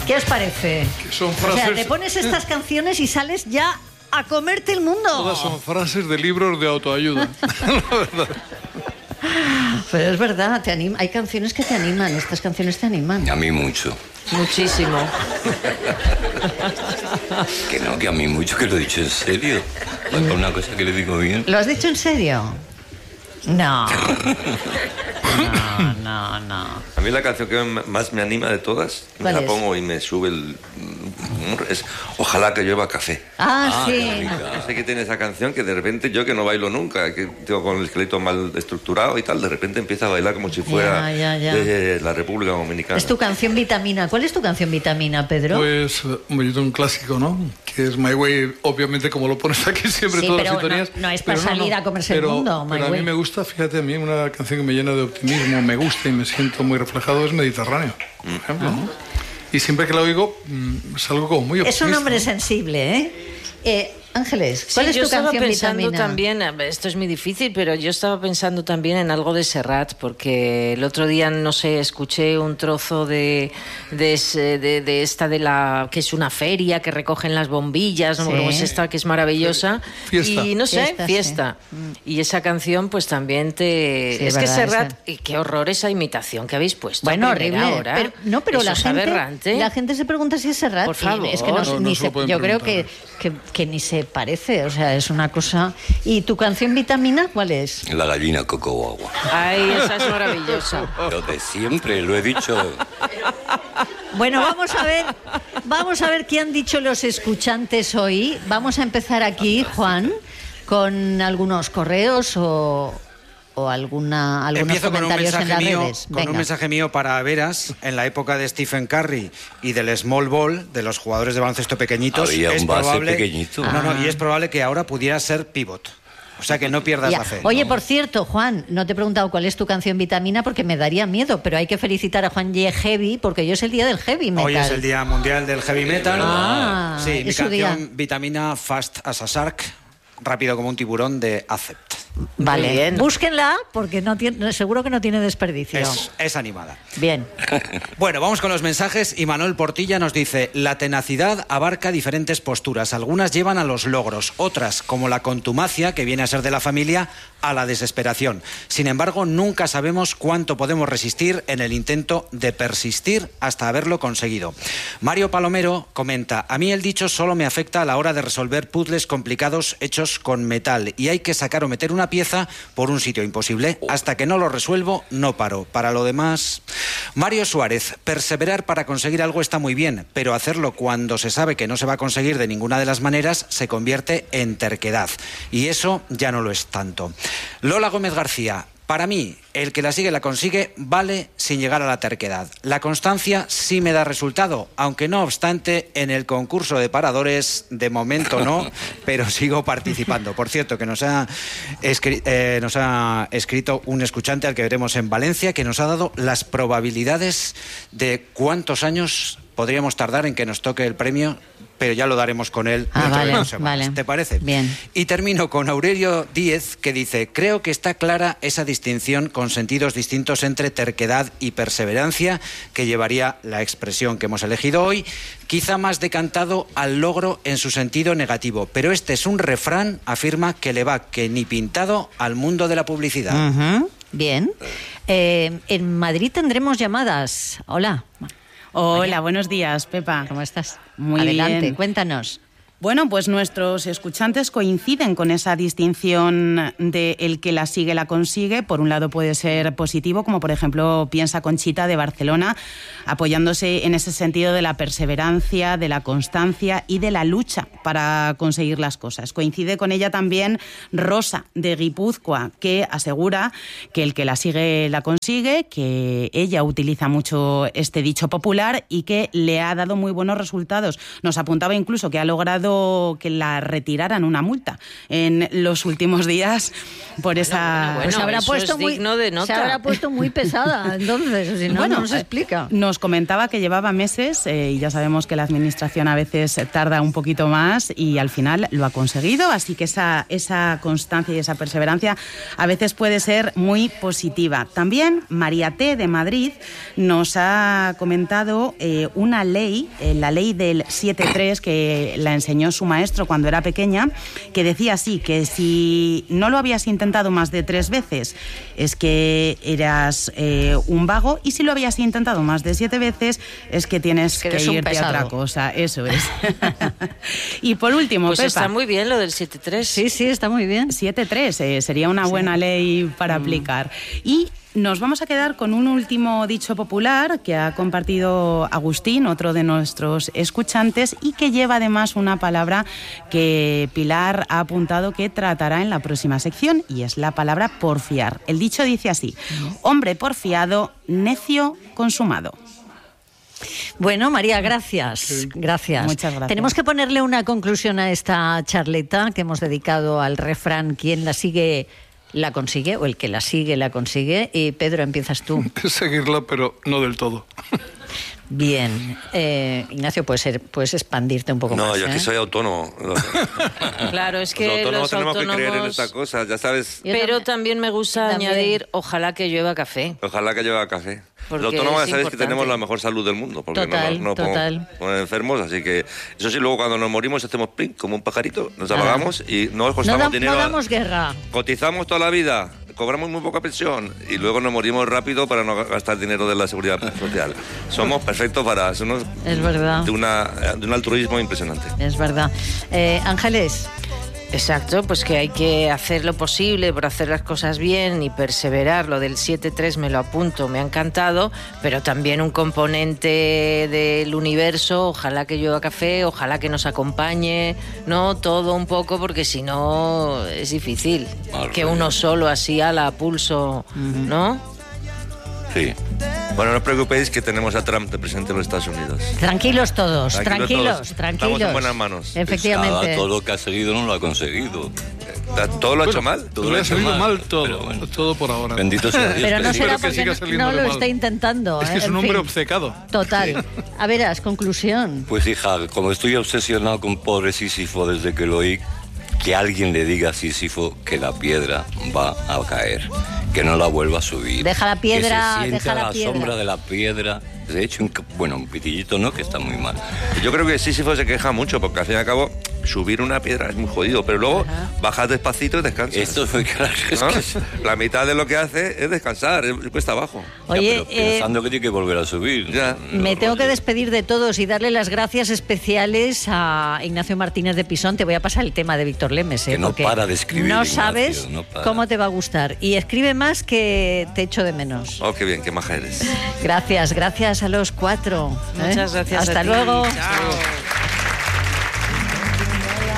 ¿Qué os parece? Que son frases... O sea, te pones estas canciones y sales ya a comerte el mundo. Todas son frases de libros de autoayuda. La verdad. Pero es verdad, te anima. Hay canciones que te animan. Estas canciones te animan. A mí mucho. Muchísimo. Que a mí mucho, que lo he dicho en serio. Es una cosa que le digo bien. ¿Lo has dicho en serio? No. No. A mí la canción que más me anima de todas, me la pongo y me sube el... es Ojalá que llueva café. Sí. No sé qué tiene esa canción que de repente yo que no bailo nunca, que tengo con el esqueleto mal estructurado y tal, de repente empieza a bailar como si fuera de la República Dominicana. Es tu canción vitamina. ¿Cuál es tu canción vitamina, Pedro? Pues yo tengo un clásico, ¿no? Que es My Way, obviamente como lo pones aquí siempre, todas las sintonías. No es para salir a comerse el mundo, My Pero a Way. mí me gusta, fíjate, a mí una canción que me llena de optimismo, me gusta y me siento muy reflejado es Mediterráneo, por ejemplo, ¿no? Y siempre que la oigo salgo como muy optimista. Es un hombre sensible, ¿eh? Ángeles, ¿cuál es tu canción vitamina? También, esto es muy difícil, pero yo estaba pensando también en algo de Serrat, porque el otro día, no sé, escuché un trozo de esta de la que es una feria que recogen las bombillas, ¿no? Como es esta que es maravillosa. Fiesta. Y no sé, fiesta. Sí. Y esa canción pues también te... Sí, es que verdad, Serrat, y qué horror esa imitación que habéis puesto. Bueno, a primera horrible. hora. Pero Eso la aberrante. gente se pregunta si es Serrat. Por favor. Es que No se lo pueden yo creo preguntar. que ni se parece. O sea, es una cosa... ¿Y tu canción vitamina cuál es? La gallina coco o agua. Ay, esa es maravillosa. Lo de siempre, lo he dicho. Bueno, vamos a ver qué han dicho los escuchantes hoy. Vamos a empezar aquí, Juan, con algunos correos o algunos Empiezo comentarios en las redes. Con un mensaje mío para Veras. En la época de Stephen Curry y del small ball, de los jugadores de baloncesto pequeñitos, Había es un base probable, pequeñito. y es probable que ahora pudiera ser pivot. O sea que no pierdas la fe. Oye, por cierto, Juan, no te he preguntado cuál es tu canción vitamina porque me daría miedo, pero hay que felicitar a Juan Ye Heavy porque hoy es el día del heavy metal. Hoy es el Día Mundial del Heavy Metal. Sí, mi es su canción día. vitamina Fast as a Shark, rápido como un tiburón, de Accept. Vale, bien. búsquenla porque seguro que no tiene desperdicio. Es animada. Bien. Bueno, vamos con los mensajes. Y Manuel Portilla nos dice: la tenacidad abarca diferentes posturas. Algunas llevan a los logros, otras, como la contumacia, que viene a ser de la familia, a la desesperación. Sin embargo, nunca sabemos cuánto podemos resistir en el intento de persistir hasta haberlo conseguido. Mario Palomero comenta: a mí el dicho solo me afecta a la hora de resolver puzzles complicados hechos con metal y hay que sacar o meter una pieza por un sitio imposible. Hasta que no lo resuelvo, no paro. Para lo demás... Mario Suárez: perseverar para conseguir algo está muy bien, pero hacerlo cuando se sabe que no se va a conseguir de ninguna de las maneras se convierte en terquedad. Y eso ya no lo es tanto. Lola Gómez García: para mí, el que la sigue la consigue vale sin llegar a la terquedad. La constancia sí me da resultado, aunque no obstante en el concurso de paradores de momento no, pero sigo participando. Por cierto, que nos ha escrito un escuchante al que veremos en Valencia, que nos ha dado las probabilidades de cuántos años podríamos tardar en que nos toque el premio, pero ya lo daremos con él dentro de 2 semanas. Vale. ¿Te parece? Bien. Y termino con Aurelio Díez, que dice: creo que está clara esa distinción con sentidos distintos entre terquedad y perseverancia, que llevaría la expresión que hemos elegido hoy, quizá más decantado al logro en su sentido negativo. Pero este es un refrán, afirma, que le va que ni pintado al mundo de la publicidad. Ujú. Bien. En Madrid tendremos llamadas. Hola. Hola, buenos días, Pepa. ¿Cómo estás? Muy Adelante, bien. cuéntanos. Bueno, pues nuestros escuchantes coinciden con esa distinción de el que la sigue la consigue. Por un lado puede ser positivo, como por ejemplo piensa Conchita de Barcelona, apoyándose en ese sentido de la perseverancia, de la constancia y de la lucha para conseguir las cosas. Coincide con ella también Rosa de Guipúzcoa, que asegura que el que la sigue la consigue, que ella utiliza mucho este dicho popular y que le ha dado muy buenos resultados. Nos apuntaba incluso que ha logrado que la retiraran una multa en los últimos días por esa... Bueno, se habrá eso puesto es muy digno de nota. Se habrá puesto muy pesada, entonces, si no, no se explica. Nos nos comentaba que llevaba meses, y ya sabemos que la administración a veces tarda un poquito más, y al final lo ha conseguido, así que esa constancia y esa perseverancia a veces puede ser muy positiva. También María T. de Madrid nos ha comentado una ley, la ley del 7-3, que la enseñó su maestro cuando era pequeña, que decía así, que si no lo habías intentado más de 3 veces es que eras un vago, y si lo habías intentado más de 7 veces es que tienes que irte a otra cosa. Eso es. Y por último, pues Pepa, está muy bien lo del 7-3. Sí, está muy bien. 7-3 sería una buena ley para aplicar. Y nos vamos a quedar con un último dicho popular que ha compartido Agustín, otro de nuestros escuchantes, y que lleva además una palabra que Pilar ha apuntado que tratará en la próxima sección, y es la palabra porfiar. El dicho dice así: hombre porfiado, necio consumado. Bueno, María, gracias. Gracias. Muchas gracias. Tenemos que ponerle una conclusión a esta charleta que hemos dedicado al refrán: quien la sigue la consigue, o el que la sigue la consigue. Y Pedro, empiezas tú. Seguirla, pero no del todo. Bien. Ignacio, puedes expandirte un poco más. No, yo aquí soy autónomo. Claro, es que los autónomos tenemos autónomos... que creer en esta cosa, ya sabes. Pero también me gusta añadir, ojalá que llueva café. Ojalá que llueva café. Porque los autónomos es ya sabéis importante. que tenemos la mejor salud del mundo, porque Total, no total. ponemos enfermos, así que eso sí, luego cuando nos morimos hacemos plin, como un pajarito, nos apagamos y no costamos dinero. No damos guerra. Cotizamos toda la vida, cobramos muy poca pensión y luego nos morimos rápido para no gastar dinero de la seguridad social. Somos perfectos para eso, Es verdad. de un altruismo impresionante. Es verdad. Ángeles. Exacto, pues que hay que hacer lo posible por hacer las cosas bien y perseverar. Lo del 7-3 me lo apunto, me ha encantado, pero también un componente del universo, ojalá que llueva café, ojalá que nos acompañe, ¿no? Todo un poco, porque si no es difícil que uno solo así a la pulso, ¿no? Sí. Bueno, no os preocupéis que tenemos a Trump de presidente de los Estados Unidos. Tranquilos todos, Tranquilos. tranquilos. Estamos en buenas manos. Efectivamente. Nada, todo lo que ha seguido no lo ha conseguido. ¿Todo lo ha hecho mal? Todo le ha salido mal todo, pero bueno. todo por ahora. Bendito sea Dios. Pero no que será Espero que siga porque saliendo no de lo mal. está intentando. Es que es en un hombre fin. obcecado. Total. A verás, conclusión. Pues hija, como estoy obsesionado con pobre Sísifo desde que lo oí, que alguien le diga a Sísifo que la piedra va a caer, que no la vuelva a subir. Deja la piedra, que se sienta deja la a la piedra. sombra de la piedra. De hecho, un pitillito no, que está muy mal. Yo creo que Sísifo se queja mucho porque al fin y al cabo subir una piedra es muy jodido, pero luego bajas despacito y descansas. Esto es muy claro. Es ¿No? que... La mitad de lo que hace es descansar, es cuesta abajo. Oye, Ya, pero pensando que tiene que volver a subir. Ya. me tengo que Roger. despedir de todos y darle las gracias especiales a Ignacio Martínez de Pisón. Te voy a pasar el tema de Víctor Lemes. Que no porque para de escribir, No Ignacio, sabes no para. cómo te va a gustar. Y escribe más que te echo de menos. Oh, qué bien, qué maja eres. Gracias a los 4. Muchas gracias. Hasta a ti. luego. Chao.